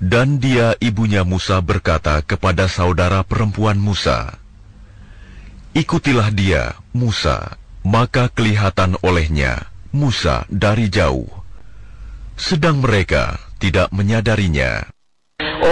Dan dia ibunya Musa berkata kepada saudara perempuan Musa, "Ikutilah dia, Musa." Maka kelihatan olehnya Musa dari jauh, sedang mereka tidak menyadarinya.